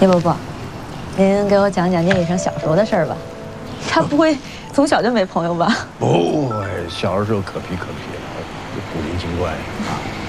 叶伯伯，您给我讲讲聂医生小时候的事儿吧。他不会从小就没朋友吧？ 不会，小的时候可皮可皮的，古灵精怪的啊。